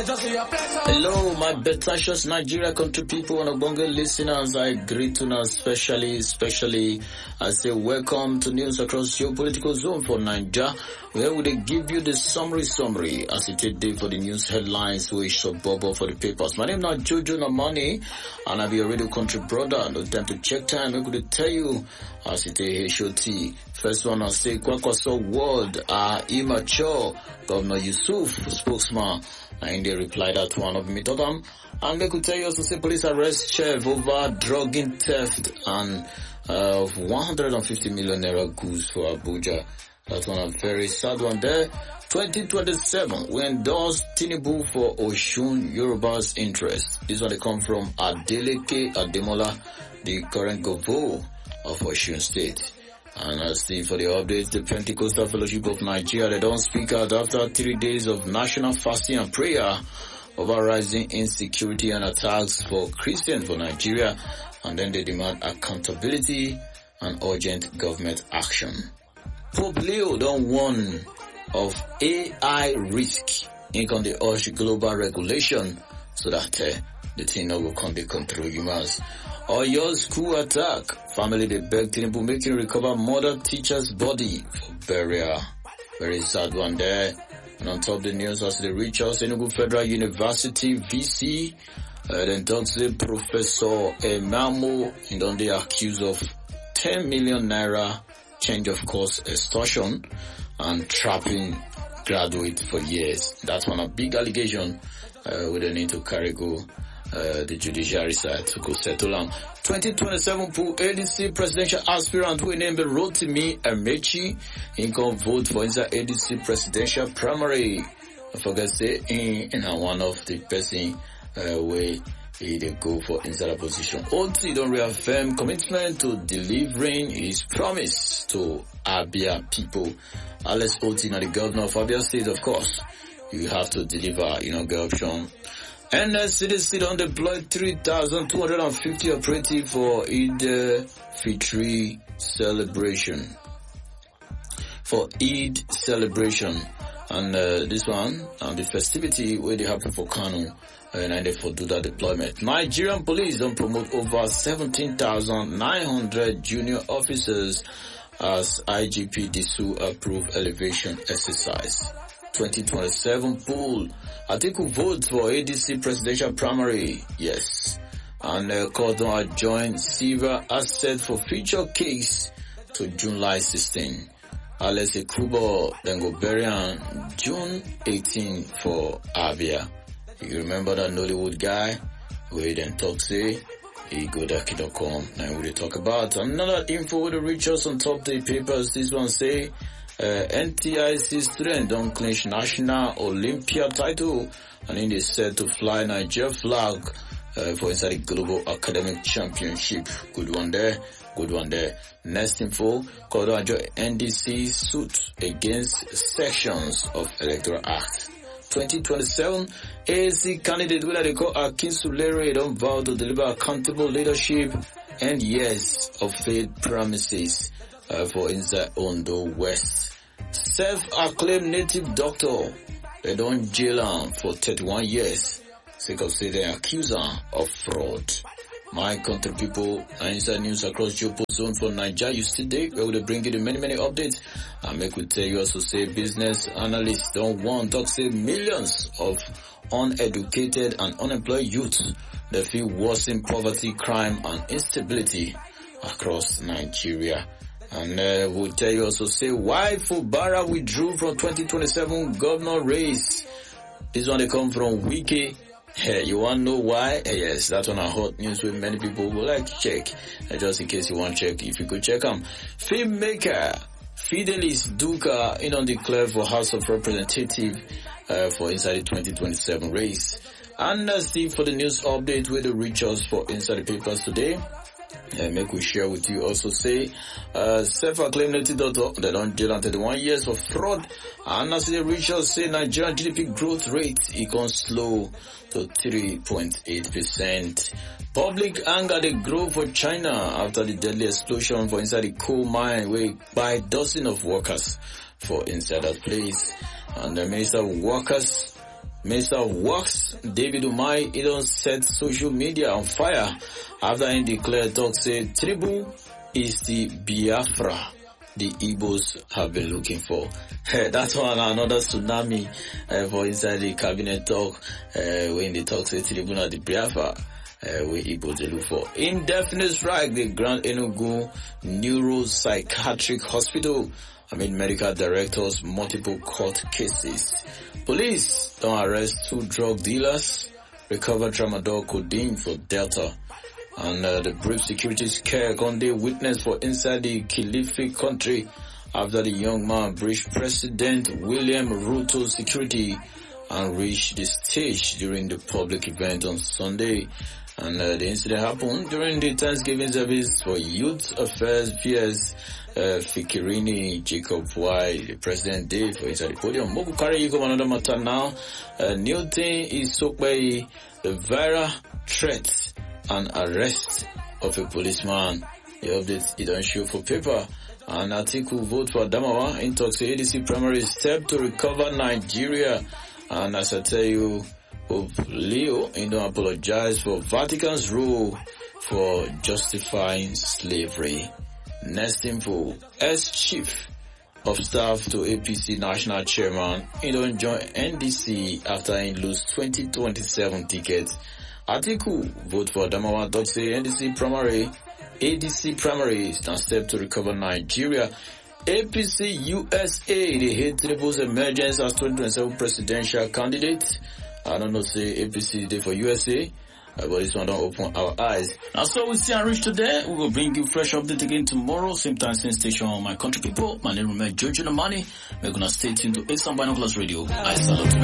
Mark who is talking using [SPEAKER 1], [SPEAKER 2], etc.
[SPEAKER 1] Hello, my betacious Nigeria country people and Ogbonge listeners. I greet you now especially. I say welcome to news across your political zone for Nigeria, where we give you the summary as it is day for the news headlines which so bubble for the papers. My name is Jojo Namani, and I be a radio country brother. No time to check time. I could tell you as it is HOT. First one I say Kwakwaso world are immature. Governor Yusuf, spokesman, and they replied that one of me talk and they could tell you also say police arrest chef over drugging theft and 150 million naira goods for Abuja. That's one a very sad one there. 2027, we endorse Tinubu for Osun Yoruba's interest. This one they come from Adeleke Ademola, the current governor of Osun State. And as for the updates, the Pentecostal Fellowship of Nigeria, they don't speak out after 3 days of national fasting and prayer over rising insecurity and attacks for Christians for Nigeria, and then they demand accountability and urgent government action. Pope Leo don't warn of AI risk in the urge global regulation so that the thing no will come to control humans. Or your school attack. Family they beg Tinubu making recover mother teacher's body for burial. Very sad one there. And on top of the news as they reach us, Enugu Federal University VC, then talks the Professor Emamo, and on they accused of 10 million naira change of course extortion and trapping graduates for years. That's one a big allegation. We don't need to carry go the judiciary side to go settle on. 2027 pool ADC presidential aspirant who named Rotimi Amechi in can vote for inside ADC presidential primary. I forget say in one of the person way they go for inside a position. OT don't reaffirm commitment to delivering his promise to Abia people. Unless OT now the governor of Abia State, of course, you have to deliver, get option. NSCDC don't deploy 3,250 operative for Eid Fitri celebration. For Eid celebration. And this one, the festivity where they happen for Kano, and they for do that deployment. Nigerian police don't promote over 17,900 junior officers as IGP Disu approved elevation exercise. 2027 poll. Atiku votes for ADC presidential primary. Yes. And Cordon adjoined Silver asset for future case to July 16. Alessi Kubo then go bury on June 18 for Abia. You remember that Nollywood guy? We then talk say he go to Aki.com. Now we talk about another info with the reach us on top the papers. This one say NTIC student don't clinch national Olympia title and in is set to fly Nigeria flag for inside the global academic championship. Good one there. Next info, Kodoajo NDC suit against sections of Electoral Act. 2027 ANC candidate will they call Akinsulere don't vow to deliver accountable leadership and years of failed promises for inside Ondo West. Self-acclaimed native doctor, they don't jail him for 31 years. Sake of say they accuse her of fraud. My country people, inside news across Jopo zone for Nigeria, you still there, where will bring you the many updates. And make we tell you also say business analysts don't want to say millions of uneducated and unemployed youth that feel worse in poverty, crime and instability across Nigeria. And we'll tell you also say why Fubara withdrew from 2027 governor race. This one they come from Wiki. Hey, you want to know why? Yes, that's on a hot news with many people would like to check. Just in case you want to check, if you could check them. Filmmaker Fidelis Duka in on declare for House of Representatives for inside the 2027 race. And Steve for the news update with the reach us for inside the papers today. Make we share with you also say self-acclaimed native doctor they don't jail 31 years for fraud. And as they reach us say Nigerian GDP growth rate it can slow to 3.8%. Public anger they grow for China after the deadly explosion for inside the coal mine where by dozens of workers for inside that place. And the Minister of Workers Minister of Works, David Umahi, he don't set social media on fire after he declared talk say Tinubu is the Biafra the Igbos have been looking for. That's one another tsunami for inside the cabinet talk when they talk say Tinubu na the Biafra we Igbos they look for. Indefinite strike, the Grand Enugu Neuropsychiatric Hospital medical directors, multiple court cases. Police don't arrest 2 drug dealers, recover tramadol codeine for Delta. And the brief security scare Conde witness for inside the Kilifi country after the young man breached President William Ruto's security and reached the stage during the public event on Sunday. And the incident happened during the Thanksgiving service for Youth Affairs PS Fikirini Jacob while the President did for inside the podium. Moku carry you go another matter now. New thing is so by the viral threat and arrest of a policeman. The update it don't show for paper. And Atiku vote for Adamawa in talks to ADC primary step to recover Nigeria. And as I tell you, Pope Leo don't apologize for Vatican's rule for justifying slavery. Next info, ex-chief of staff to APC national chairman, he don't join NDC after he lose 2027 tickets. Atiku vote for Adamawa talks say ADC primary is now step to recover Nigeria. APC USA, they hate Tinubu's emergence as 2027 presidential candidate. I don't know, say APC day for USA, but this one don't open our eyes. And so we see and reach today. We will bring you fresh update again tomorrow, same time, same station. My country people, my name is Jojo Namani. We're gonna stay tuned to Eastern Binoculars Radio. I salute you.